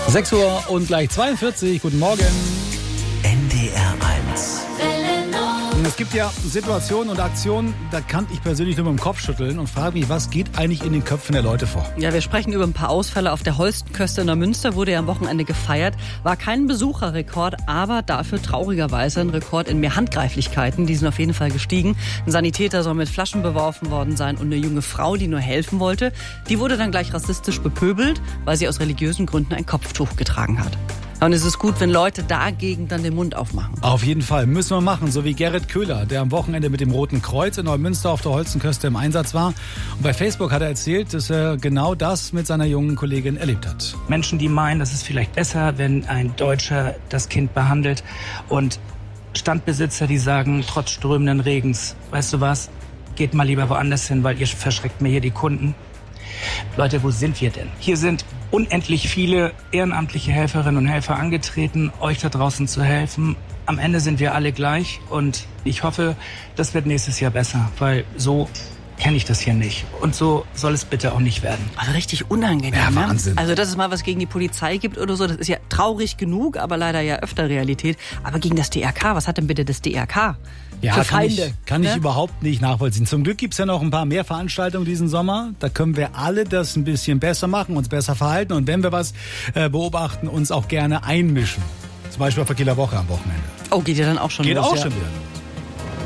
6 Uhr und gleich 42. Guten Morgen. NDR 1. Es gibt ja Situationen und Aktionen, da kann ich persönlich nur mit dem Kopf schütteln und frage mich, was geht eigentlich in den Köpfen der Leute vor? Ja, wir sprechen über ein paar Ausfälle auf der Holstenköste in Neumünster, wurde ja am Wochenende gefeiert. War kein Besucherrekord, aber dafür traurigerweise ein Rekord in mehr Handgreiflichkeiten. Die sind auf jeden Fall gestiegen. Ein Sanitäter soll mit Flaschen beworfen worden sein und eine junge Frau, die nur helfen wollte, die wurde dann gleich rassistisch bepöbelt, weil sie aus religiösen Gründen ein Kopftuch getragen hat. Und es ist gut, wenn Leute dagegen dann den Mund aufmachen. Auf jeden Fall, müssen wir machen, so wie Gerrit Köhler, der am Wochenende mit dem Roten Kreuz in Neumünster auf der Holstenköste im Einsatz war. Und bei Facebook hat er erzählt, dass er genau das mit seiner jungen Kollegin erlebt hat. Menschen, die meinen, es ist vielleicht besser, wenn ein Deutscher das Kind behandelt, und Standbesitzer, die sagen, trotz strömenden Regens, weißt du was, geht mal lieber woanders hin, weil ihr verschreckt mir hier die Kunden. Leute, wo sind wir denn? Hier sind unendlich viele ehrenamtliche Helferinnen und Helfer angetreten, euch da draußen zu helfen. Am Ende sind wir alle gleich und ich hoffe, das wird nächstes Jahr besser, weil so kenne ich das hier nicht. Und so soll es bitte auch nicht werden. Also richtig unangenehm. Ja, Wahnsinn. Ne? Also, dass es mal was gegen die Polizei gibt oder so, das ist ja traurig genug, aber leider ja öfter Realität. Aber gegen das DRK, was hat denn bitte das DRK? Ja, für Feinde, kann ich überhaupt nicht nachvollziehen. Zum Glück gibt's ja noch ein paar mehr Veranstaltungen diesen Sommer. Da können wir alle das ein bisschen besser machen, uns besser verhalten und wenn wir was beobachten, uns auch gerne einmischen. Zum Beispiel auf der Kieler Woche am Wochenende. Oh, geht ja dann auch schon Geht los, auch ja. schon wieder.